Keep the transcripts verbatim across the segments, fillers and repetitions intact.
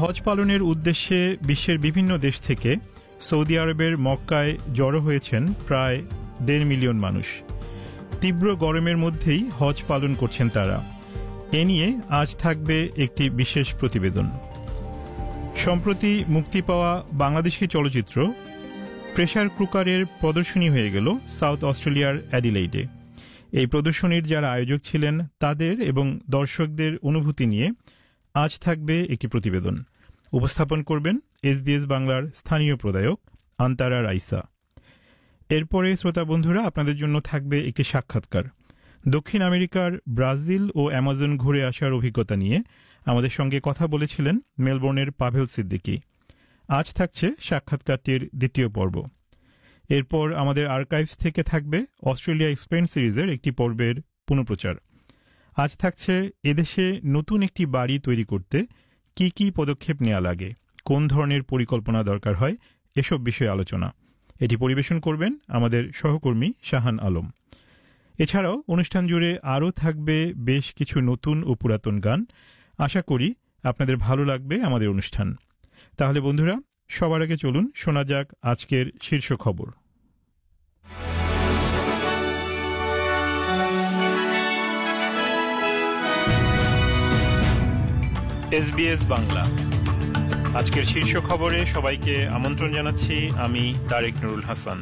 হজ পালনের উদ্দেশ্যে বিশ্বের বিভিন্ন দেশ থেকে সৌদি আরবের মক্কায় জড়ো হয়েছেন প্রায় দেড় মিলিয়ন মানুষ। তীব্র গরমের মধ্যেই হজ পালন করছেন তারা। এ নিয়ে আজ থাকবে একটি বিশেষ প্রতিবেদন। সম্প্রতি মুক্তি পাওয়া বাংলাদেশি চলচ্চিত্র প্রেসার কুকারের প্রদর্শনী হয়ে গেল সাউথ অস্ট্রেলিয়ার অ্যাডিলেইডে। এই প্রদর্শনীর যারা আয়োজক ছিলেন তাদের এবং দর্শকদের অনুভূতি নিয়ে আজ থাকবে একটি প্রতিবেদন। উপস্থাপন করবেন এসবিএস বাংলার স্থানীয় প্রদায়ক আন্তারা রাইসা। এরপরে শ্রোতা বন্ধুরা, আপনাদের জন্য থাকবে একটি সাক্ষাৎকার। দক্ষিণ আমেরিকার ব্রাজিল ও অ্যামাজন ঘুরে আসার অভিজ্ঞতা নিয়ে আমাদের সঙ্গে কথা বলেছিলেন মেলবোর্নের পাভেল সিদ্দিকী। আজ থাকছে সাক্ষাৎকারটির দ্বিতীয় পর্ব। এরপর আমাদের আর্কাইভস থেকে থাকবে অস্ট্রেলিয়া এক্সপ্লেইন সিরিজের একটি পর্বের পুনঃপ্রচার। আজ থাকছে এদেশে নতুন একটি বাড়ি তৈরি করতে কি কি পদক্ষেপ নেওয়া লাগে, কোন ধরনের পরিকল্পনা দরকার হয়, এসব বিষয়ে আলোচনা। এটি পরিবেশন করবেন আমাদের সহকর্মী শাহান আলম। এছাড়াও অনুষ্ঠান জুড়ে আরও থাকবে বেশ কিছু নতুন ও পুরাতন গান। আশা করি আপনাদের ভালো লাগবে আমাদের অনুষ্ঠান। তাহলে বন্ধুরা, সবার আগে চলুন শোনা যাক আজকের শীর্ষ খবর। এসবিএস বাংলা আজকের শীর্ষ খবরে সবাইকে আমন্ত্রণ জানাচ্ছি। আমি তারেক নুরুল হাসান।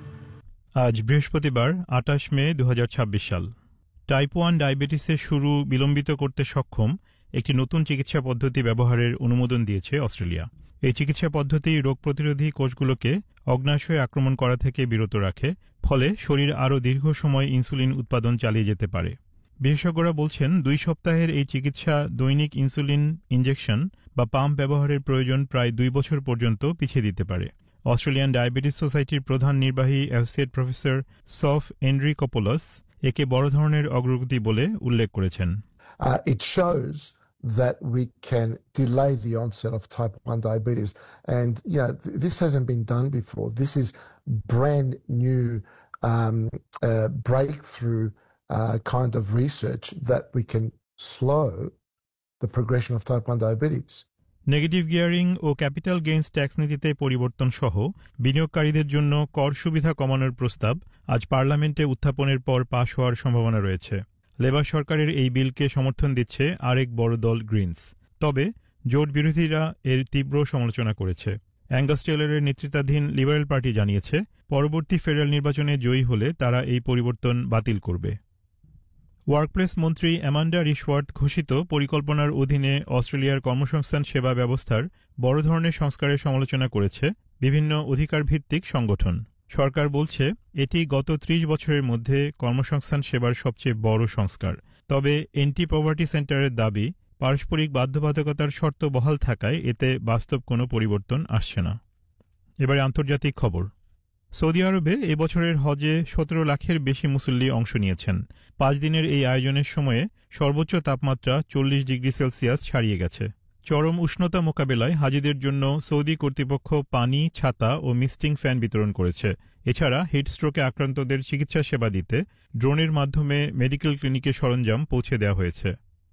আজ বৃহস্পতিবার আটাশ মে দু হাজার ছাব্বিশ সাল। টাইপ ওয়ান ডায়াবেটিসের শুরু বিলম্বিত করতে সক্ষম একটি নতুন চিকিৎসা পদ্ধতি ব্যবহারের অনুমোদন দিয়েছে অস্ট্রেলিয়া। এই চিকিৎসা পদ্ধতি রোগ প্রতিরোধী কোষগুলোকে অগ্নাশয়ে আক্রমণ করা থেকে বিরত রাখে, ফলে শরীর আরও দীর্ঘ সময় ইনসুলিন উৎপাদন চালিয়ে যেতে পারে। বিশেষজ্ঞরা বলছেন, দুই সপ্তাহের এই চিকিৎসা দৈনিক ইনসুলিন ইনজেকশন বা পাম্প ব্যবহারের প্রয়োজন প্রায় দুই বছর পর্যন্ত পিছিয়ে দিতে পারে। অস্ট্রেলিয়ান ডায়াবেটিস সোসাইটির প্রধান নির্বাহী অ্যাসোসিয়েট প্রফেসর সফ এন্ড্রিকোপোলাস একে বড় ধরনের অগ্রগতি বলে উল্লেখ করেছেন। Uh, it shows that we can delay the onset of type one diabetes. And yeah, th- this hasn't been done before. This is brand new um, uh, breakthrough uh, kind of research that we can slow the progression of type one diabetes. Negative gearing O capital gains tax নীতিতে পরিবর্তন সহ বিনিয়োগকারীদের জন্য কর সুবিধা কমানোর প্রস্তাব আজ পার্লামেন্টে উত্থাপনের পর পাশ হওয়ার সম্ভাবনা রয়েছে। লেবার সরকারের এই বিলকে সমর্থন দিচ্ছে আরেক বড় দল গ্রিনস। তবে জোট বিরোধীরা এর তীব্র সমালোচনা করেছে। অ্যাঙ্গাস টেলরের নেতৃত্বাধীন লিবারেল পার্টি জানিয়েছে, পরবর্তী ফেডারেল নির্বাচনে জয়ী হলে তারা এই পরিবর্তন বাতিল করবে। ওয়ার্কপ্লেস মন্ত্রী অ্যামান্ডা রিশওয়ার্থ ঘোষিত পরিকল্পনার অধীনে অস্ট্রেলিয়ার কর্মসংস্থান সেবা ব্যবস্থার বড় ধরনের সংস্কারের সমালোচনা করেছে বিভিন্ন অধিকারভিত্তিক সংগঠন। সরকার বলছে, এটি গত ত্রিশ বছরের মধ্যে কর্মসংস্থান সেবার সবচেয়ে বড় সংস্কার। তবে এন্টি পভার্টি সেন্টারের দাবি, পারস্পরিক বাধ্যবাধকতার শর্ত বহাল থাকায় এতে বাস্তব কোনো পরিবর্তন আসছে না। এবারে আন্তর্জাতিক খবর। সৌদি আরবে এবছরের হজে সতেরো লাখের বেশি মুসল্লি অংশ নিয়েছেন। পাঁচ দিনের এই আয়োজনের সময়ে সর্বোচ্চ তাপমাত্রা চল্লিশ ডিগ্রি সেলসিয়াস ছাড়িয়ে গেছে। চরম উষ্ণতা মোকাবেলায় হাজিদের জন্য সৌদি কর্তৃপক্ষ পানি, ছাতা ও মিস্টিং ফ্যান বিতরণ করেছে। এছাড়া হিটস্ট্রোকে আক্রান্তদের চিকিৎসা সেবা দিতে ড্রোনের মাধ্যমে মেডিকেল ক্লিনিকে সরঞ্জাম পৌঁছে দেওয়া হয়েছে।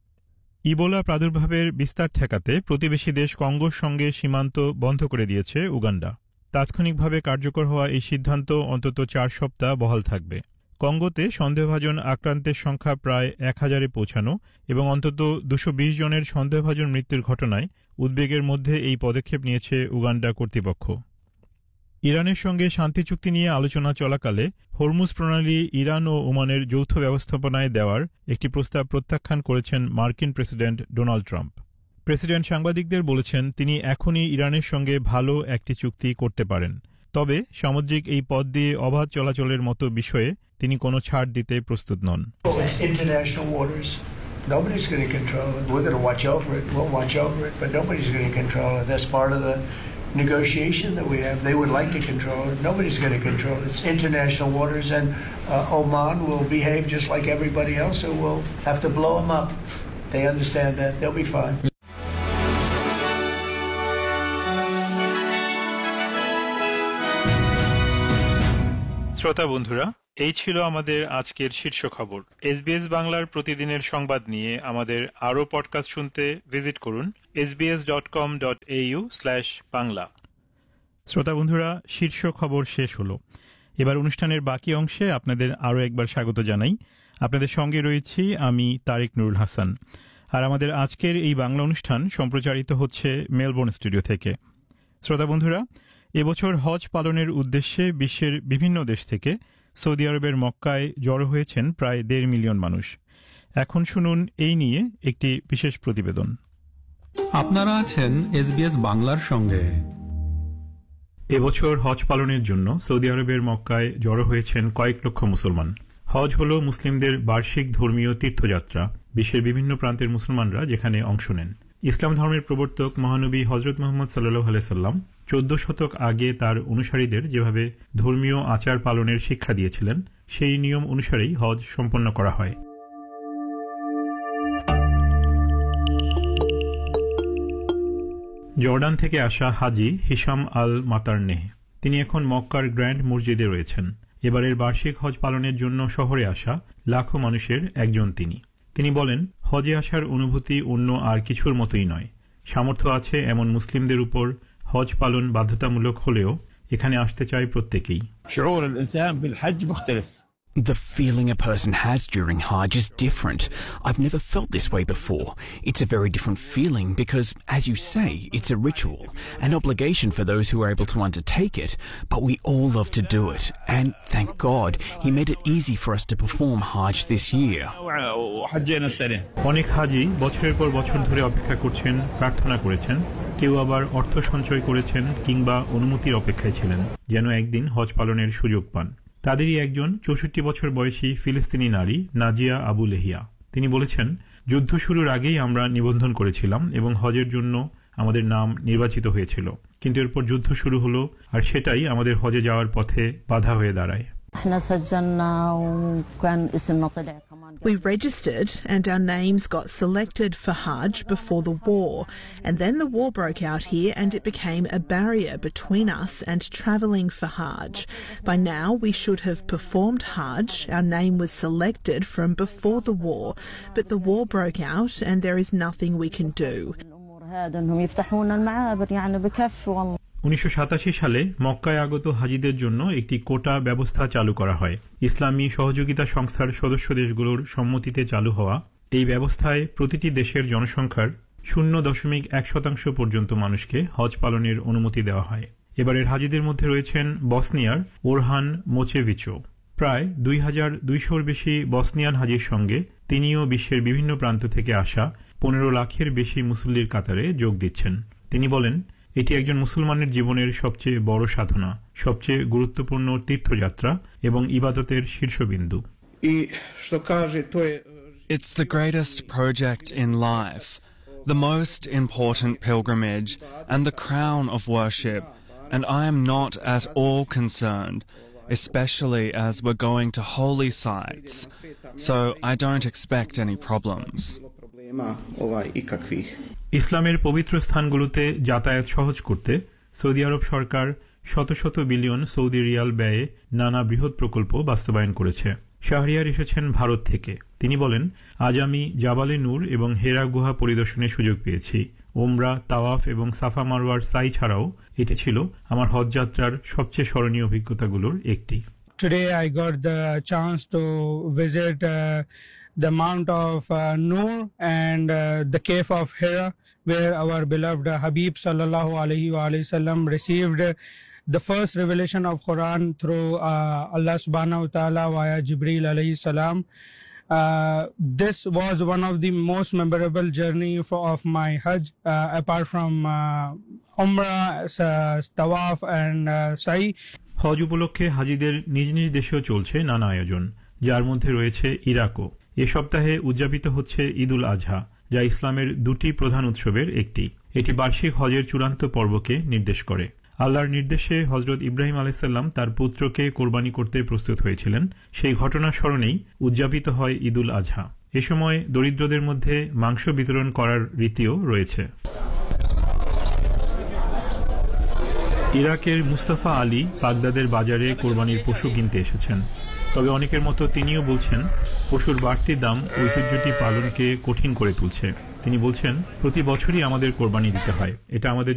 ইবোলা প্রাদুর্ভাবের বিস্তার ঠেকাতে প্রতিবেশী দেশ কঙ্গোর সঙ্গে সীমান্ত বন্ধ করে দিয়েছে উগান্ডা। তাৎক্ষণিকভাবে কার্যকর হওয়া এই সিদ্ধান্ত অন্তত চার সপ্তাহ বহাল থাকবে। কঙ্গোতে সন্দেহভাজন আক্রান্তের সংখ্যা প্রায় এক হাজারে পৌঁছানো এবং অন্তত দুশো বিশ জনের সন্দেহভাজন মৃত্যুর ঘটনায় উদ্বেগের মধ্যে এই পদক্ষেপ নিয়েছে উগান্ডা কর্তৃপক্ষ। ইরানের সঙ্গে শান্তি চুক্তি নিয়ে আলোচনা চলাকালে হরমুজ প্রণালী ইরান ও ওমানের যৌথ ব্যবস্থাপনায় দেওয়ার একটি প্রস্তাব প্রত্যাখ্যান করেছেন মার্কিন প্রেসিডেন্ট ডোনাল্ড ট্রাম্প। প্রেসিডেন্ট সাংবাদিকদের বলেছেন, তিনি এখনই ইরানের সঙ্গে ভালো একটি চুক্তি করতে পারেন, তবে সামুদ্রিক এই পথ দিয়ে অবাধ চলাচলের মতো বিষয়ে তিনি কোনো ছাড় দিতে প্রস্তুত নন। International waters, nobody's going to control it. We're going to watch over it. We'll watch over it, but nobody's going to control it. That's part of the negotiation that we have. They would like to control it. Nobody's going to control it. It's international waters, and uh, Oman will behave just like everybody else, so we'll have to blow them up. They understand that. They'll be fine. শ্রোতা বন্ধুরা, এই ছিল আমাদের আজকের শীর্ষ খবর। SBS বাংলার প্রতিদিনের সংবাদ নিয়ে আমাদের আরও পডকাস্ট শুনতে ভিজিট করুন S B S dot com dot A you slash Bangla. শ্রোতা বন্ধুরা, শীর্ষ খবর শেষ হলো। এবার অনুষ্ঠানের বাকি অংশে আপনাদের আরও একবার স্বাগত জানাই। আপনাদের সঙ্গে রয়েছি আমি তারিক নুরুল হাসান। আর আমাদের আজকের এই বাংলা অনুষ্ঠান সম্প্রচারিত হচ্ছে মেলবোর্ন স্টুডিও থেকে। শ্রোতা বন্ধুরা, এবছর হজ পালনের উদ্দেশ্যে বিশ্বের বিভিন্ন দেশ থেকে সৌদি আরবের মক্কায় জড়ো হয়েছেন প্রায় দেড় মিলিয়ন মানুষ। এখন শুনুন এই নিয়ে একটি বিশেষ প্রতিবেদন। আপনারা আছেন এসবিএস বাংলার সঙ্গে। এবছর হজ পালনের জন্য সৌদি আরবের মক্কায় জড়ো হয়েছেন কয়েক লক্ষ মুসলমান। হজ হল মুসলিমদের বার্ষিক ধর্মীয় তীর্থযাত্রা। বিশ্বের বিভিন্ন প্রান্তের মুসলমানরা যেখানে অংশ নেন। ইসলাম ধর্মের প্রবর্তক মহানবী হজরত মুহাম্মদ সাল্লাল্লাহু আলাইহি সাল্লাম চোদ্দ শতক আগে তার অনুসারীদের যেভাবে ধর্মীয় আচার পালনের শিক্ষা দিয়েছিলেন, সেই নিয়ম অনুসারেই হজ সম্পন্ন করা হয়। জর্ডান থেকে আসা হাজি হিশাম আল মাতারনেহ, তিনি এখন মক্কার গ্র্যান্ড মসজিদে রয়েছেন। এবারের বার্ষিক হজ পালনের জন্য শহরে আসা লাখো মানুষের একজন তিনি। তিনি বলেন, হজে আসার অনুভূতি অন্য আর কিছুর মতোই নয়। সামর্থ্য আছে এমন মুসলিমদের উপর হজ পালন বাধ্যতামূলক হলেও এখানে আসতে চায় প্রত্যেকেই। The feeling a person has during Hajj is different. I've never felt this way before. It's a very different feeling because, as you say, it's a ritual, an obligation for those who are able to undertake it, but we all love to do it. And thank God, He made it easy for us to perform Hajj this year. অনেক হাজি বছরের পর বছর ধরে অপেক্ষা করছেন, প্রার্থনা করেছেন। কেউ আবার অর্থ সঞ্চয় করেছেন কিংবা অনুমতির অপেক্ষায় ছিলেন যেন একদিন হজ পালনের সুযোগ পান। তাদেরই একজন চৌষট্টি বছর বয়সী ফিলিস্তিনি নারী নাজিয়া আবু লেহিয়া। তিনি বলেছেন, যুদ্ধ শুরুর আগেই আমরা নিবন্ধন করেছিলাম এবং হজের জন্য আমাদের নাম নির্বাচিত হয়েছিল, কিন্তু এরপর যুদ্ধ শুরু হলো আর সেটাই আমাদের হজে যাওয়ার পথে বাধা হয়ে দাঁড়ায়। We registered and our names got selected for Hajj before the war, and then the war broke out here and it became a barrier between us and travelling for Hajj. By now we should have performed Hajj. Our name was selected from before the war, but the war broke out and there is nothing we can do. উনিশশো সাতাশি সালে মক্কায় আগত হাজিদের জন্য একটি কোটা ব্যবস্থা চালু করা হয়। ইসলামী সহযোগিতা সংস্থার সদস্য দেশগুলোর সম্মতিতে চালু হওয়া এই ব্যবস্থায় প্রতিটি দেশের জনসংখ্যার শূন্য দশমিক এক শতাংশ পর্যন্ত মানুষকে হজ পালনের অনুমতি দেওয়া হয়। এবারের হাজিদের মধ্যে রয়েছেন বসনিয়ার ওরহান মোচেভিচও। প্রায় দুই হাজার দুইশোর বেশি বসনিয়ান হাজির সঙ্গে তিনিও বিশ্বের বিভিন্ন প্রান্ত থেকে আসা পনেরো লাখের বেশি মুসল্লির কাতারে যোগ দিচ্ছেন। তিনি বলেন, এটি একজন মুসলমানের জীবনের সবচেয়ে বড় সাধনা, সবচেয়ে গুরুত্বপূর্ণ তীর্থযাত্রা এবং ইবাদতের শীর্ষবিন্দু। It's the greatest project in life, the most important pilgrimage and the crown of worship, and I am not at all concerned, especially as we're going to holy sites, so I don't expect any problems. ইসলামের পবিত্র স্থানগুলোতে যাতায়াত সহজ করতে Saudi আরব সরকার শত শত billion Saudi Real ব্যয়ে নানা বৃহৎ প্রকল্প বাস্তবায়ন করেছে। শাহরিয়ার এসেছেন ভারত থেকে। তিনি বলেন, আজ আমি জাবালে নূর এবং হেরা গুহা পরিদর্শনের সুযোগ পেয়েছি। ওমরা, তাওয়াফ এবং সাফা মারওয়ার সাই ছাড়াও এটি ছিল আমার হজ যাত্রার সবচেয়ে স্মরণীয় অভিজ্ঞতাগুলোর একটি। Today I got the chance to visit uh, the Mount of uh, Noor and uh, the Cave of Hira, where our beloved uh, Habib sallallahu alaihi wa sallam received uh, the first revelation of Quran through uh, Allah subhanahu wa ta'ala via Jibreel alayhi salam. Uh, this was one of the most memorable journey for, of my Hajj, uh, apart from uh, Umrah, uh, Tawaf and uh, Sa'i. হজ উপলক্ষে হাজিদের নিজ নিজ দেশেও চলছে নানা আয়োজন, যার মধ্যে রয়েছে ইরাকও। এ সপ্তাহে উদযাপিত হচ্ছে ঈদ উল আজহা, যা ইসলামের দুটি প্রধান উৎসবের একটি। এটি বার্ষিক হজের চূড়ান্ত পর্বকে নির্দেশ করে। আল্লাহর নির্দেশে হজরত ইব্রাহিম আলাইসাল্লাম তার পুত্রকে কোরবানি করতে প্রস্তুত হয়েছিলেন। সেই ঘটনার স্মরণেই উদযাপিত হয় ঈদ উল আজহা। এ সময় দরিদ্রদের মধ্যে মাংস বিতরণ করার রীতিও রয়েছে। ইরাকের মুস্তাফা আলী বাগদাদের বাজারে কোরবানির পশু কিনতে এসেছেন। তবে অনেকের মতো তিনিও বলছেন পশুর বাড়তি দাম ঐতিহ্যটি পালনকে কঠিন করে তুলছে। তিনি বলছেন প্রতি বছরই আমাদের কোরবানি দিতে হয়, এটা আমাদের